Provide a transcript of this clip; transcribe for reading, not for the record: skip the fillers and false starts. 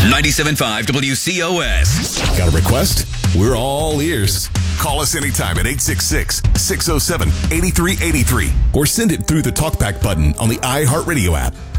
97.5 WCOS. Got a request? We're all ears. Call us anytime at 866-607-8383. Or send it through the TalkBack button on the iHeartRadio app.